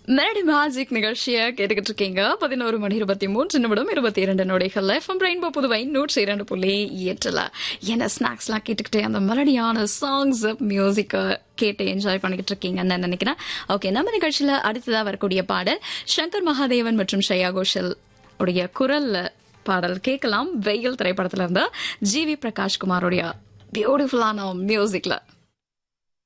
Melody magic நிகழ்ச்சியை கேட்டுக்கிட்டு இருக்கீங்க. 11:23 நொடிகள் எஃப்எம் ரெயின்போ புதுவை 102.8 என்ன ஸ்நாக்ஸ்லாம் கேட்டுக்கிட்டே அந்த மெலடியான சாங்ஸ் மியூசிக்கை கேட்டு என்ஜாய் பண்ணிக்கிட்டு இருக்கீங்கன்னு நினைக்கிறேன். ஓகே, நம்ம நிகழ்ச்சியில அடுத்ததா வரக்கூடிய பாடல் சங்கர் மகாதேவன் மற்றும் ஸ்ரேயா கோஷல் உடைய குரல்ல பாடல் கேட்கலாம். வெயில் திரைப்படத்துல இருந்து ஜிவி பிரகாஷ் குமாரோடைய பியூட்டிஃபுல்லான மியூசிக்ல